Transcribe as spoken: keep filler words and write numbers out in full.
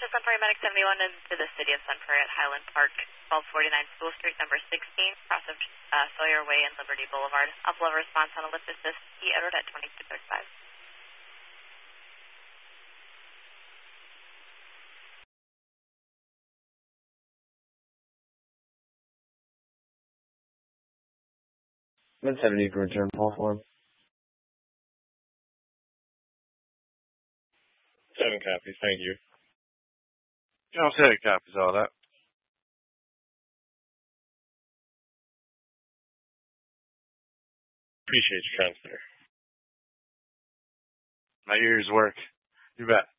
to Sun Prairie Medic seventy-one into the city of Sun Prairie at Highland Park, twelve forty-nine School Street, number sixteen, cross of uh, Sawyer Way and Liberty Boulevard. Upload response on a lift assist, T. Edward at twenty-two thirty-five. Med seventy, you can return call form. Seven copies, thank you. I'll say copies all that. Appreciate your transfer. My ears work. You bet.